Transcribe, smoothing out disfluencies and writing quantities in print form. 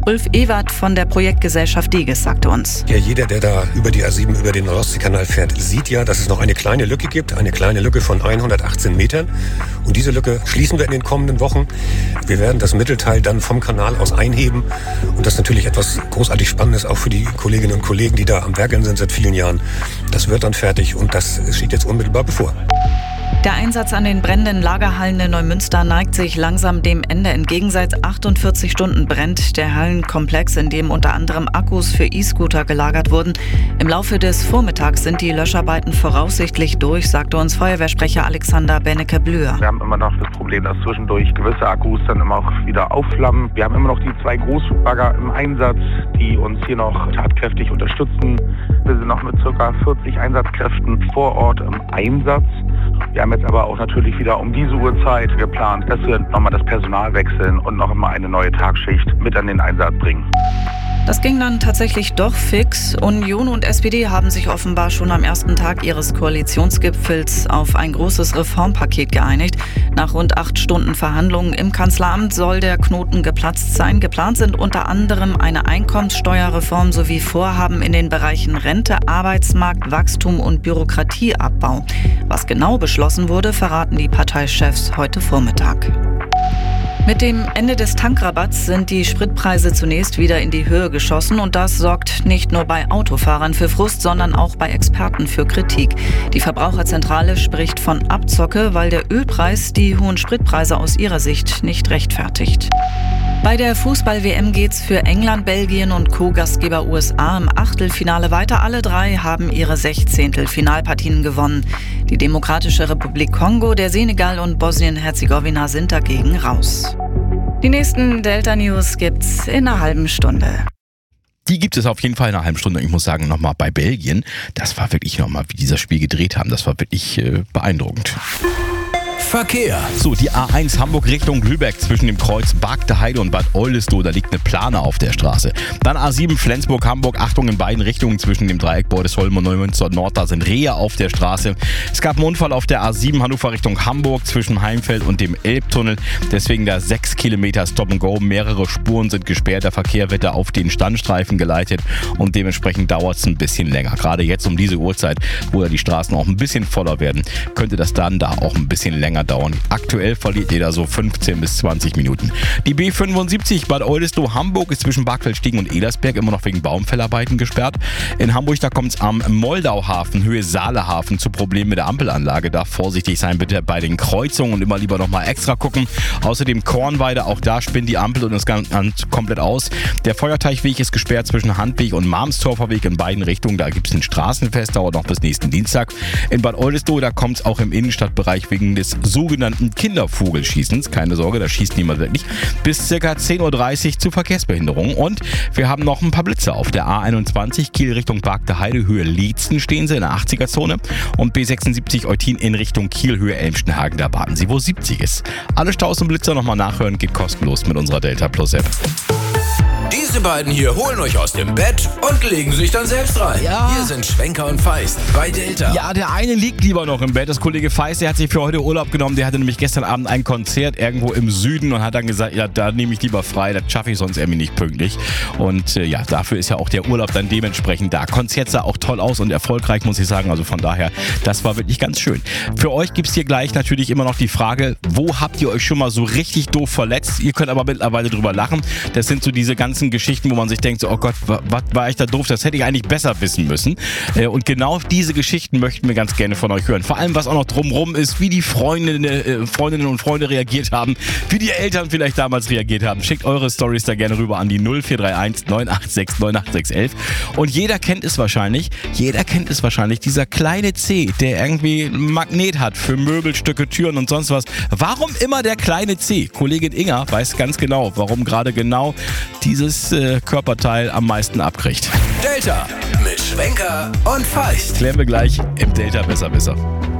Ulf Ewert von der Projektgesellschaft Diges sagte uns. Ja, jeder, der da über die A7 über den Ostseekanal fährt, sieht ja, dass es noch eine kleine Lücke gibt. Eine kleine Lücke von 118 Metern. Und diese Lücke schließen wir in den kommenden Wochen. Wir werden das Mittelteil dann vom Kanal aus einheben. Und das ist natürlich etwas großartig Spannendes, auch für die Kolleginnen und Kollegen, die da am Werkeln sind seit vielen Jahren. Das wird dann fertig und das steht jetzt unmittelbar bevor. Der Einsatz an den brennenden Lagerhallen in Neumünster neigt sich langsam dem Ende entgegen. Seit 48 Stunden brennt der Hallenkomplex, in dem unter anderem Akkus für E-Scooter gelagert wurden. Im Laufe des Vormittags sind die Löscharbeiten voraussichtlich durch, sagte uns Feuerwehrsprecher Alexander Bennecke-Blüher. Wir haben immer noch das Problem, dass zwischendurch gewisse Akkus dann immer auch wieder aufflammen. Wir haben immer noch die 2 Großbagger im Einsatz, die uns hier noch tatkräftig unterstützen. Wir sind noch mit ca. 40 Einsatzkräften vor Ort im Einsatz. Wir haben jetzt aber auch natürlich wieder um diese Uhrzeit geplant, dass wir nochmal das Personal wechseln und noch mal eine neue Tagschicht mit an den Einsatz bringen. Das ging dann tatsächlich doch fix. Union und SPD haben sich offenbar schon am ersten Tag ihres Koalitionsgipfels auf ein großes Reformpaket geeinigt. Nach rund 8 Stunden Verhandlungen im Kanzleramt soll der Knoten geplatzt sein. Geplant sind unter anderem eine Einkommenssteuerreform sowie Vorhaben in den Bereichen Rente, Arbeitsmarkt, Wachstum und Bürokratieabbau. Was genau beschlossen wurde, verraten die Parteichefs heute Vormittag. Mit dem Ende des Tankrabatts sind die Spritpreise zunächst wieder in die Höhe geschossen und das sorgt nicht nur bei Autofahrern für Frust, sondern auch bei Experten für Kritik. Die Verbraucherzentrale spricht von Abzocke, weil der Ölpreis die hohen Spritpreise aus ihrer Sicht nicht rechtfertigt. Bei der Fußball-WM geht's für England, Belgien und Co-Gastgeber USA im Achtelfinale weiter. Alle 3 haben ihre 16. Finalpartien gewonnen. Die Demokratische Republik Kongo, der Senegal und Bosnien-Herzegowina sind dagegen raus. Die nächsten Delta News gibt's in einer halben Stunde. Die gibt es auf jeden Fall in einer halben Stunde. Ich muss sagen, nochmal bei Belgien, das war wirklich nochmal, wie die das Spiel gedreht haben, das war wirklich beeindruckend. Verkehr. So, die A1 Hamburg Richtung Lübeck zwischen dem Kreuz Bargteheide und Bad Oldesloe, da liegt eine Plane auf der Straße. Dann A7 Flensburg-Hamburg, Achtung in beiden Richtungen zwischen dem Dreieck Bordesholm und Neumünster Nord, da sind Rehe auf der Straße. Es gab einen Unfall auf der A7 Hannover Richtung Hamburg zwischen Heimfeld und dem Elbtunnel, deswegen da 6 Kilometer Stop and Go, mehrere Spuren sind gesperrt, der Verkehr wird da auf den Standstreifen geleitet und dementsprechend dauert es ein bisschen länger. Gerade jetzt um diese Uhrzeit, wo ja die Straßen auch ein bisschen voller werden, könnte das dann da auch ein bisschen länger dauern. Aktuell verliert ihr da so 15 bis 20 Minuten. Die B75 Bad Oldesloe Hamburg ist zwischen Barkfeldstiegen und Elersberg immer noch wegen Baumfellarbeiten gesperrt. In Hamburg, da kommt es am Moldauhafen, Höhe Saalehafen, zu Problemen mit der Ampelanlage. Da vorsichtig sein bitte bei den Kreuzungen und immer lieber nochmal extra gucken. Außerdem Kornweide, auch da spinnt die Ampel und ist ganz komplett aus. Der Feuerteichweg ist gesperrt zwischen Handweg und Marmstorfer Weg in beiden Richtungen. Da gibt es ein Straßenfest, dauert noch bis nächsten Dienstag. In Bad Oldesloe, da kommt es auch im Innenstadtbereich wegen des sogenannten Kindervogelschießens. Keine Sorge, da schießt niemand wirklich. Bis ca. 10.30 Uhr zu Verkehrsbehinderungen. Und wir haben noch ein paar Blitze auf der A21 Kiel Richtung Bargteheide, Höhe Lietzen stehen sie in der 80er-Zone. Und B76 Eutin in Richtung Kiel, Höhe Elmstenhagen, da warten sie, wo 70 ist. Alle Staus und Blitzer nochmal nachhören, geht kostenlos mit unserer Delta Plus App. Diese beiden hier holen euch aus dem Bett und legen sich dann selbst rein. Ja. Hier sind Schwenker und Feist bei Delta. Ja, der eine liegt lieber noch im Bett. Das Kollege Feist, der hat sich für heute Urlaub genommen. Der hatte nämlich gestern Abend ein Konzert irgendwo im Süden und hat dann gesagt, ja, da nehme ich lieber frei. Das schaffe ich sonst irgendwie nicht pünktlich. Und ja, dafür ist ja auch der Urlaub dann dementsprechend da. Konzert sah auch toll aus und erfolgreich, muss ich sagen. Also von daher, das war wirklich ganz schön. Für euch gibt es hier gleich natürlich immer noch die Frage, wo habt ihr euch schon mal so richtig doof verletzt? Ihr könnt aber mittlerweile drüber lachen. Das sind so diese ganzen Geschichten, wo man sich denkt, so, oh Gott, was war ich da doof? Das hätte ich eigentlich besser wissen müssen. Und genau diese Geschichten möchten wir ganz gerne von euch hören. Vor allem, was auch noch drumrum ist, wie die Freundinnen und Freunde reagiert haben, wie die Eltern vielleicht damals reagiert haben. Schickt eure Storys da gerne rüber an die 0431 986 98611. Und jeder kennt es wahrscheinlich, dieser kleine C, der irgendwie einen Magnet hat für Möbelstücke, Türen und sonst was. Warum immer der kleine C? Kollegin Inga weiß ganz genau, warum gerade genau dieses Körperteil am meisten abkriegt. Delta mit Schwenker und Feist. Klären wir gleich im Delta Besserwisser.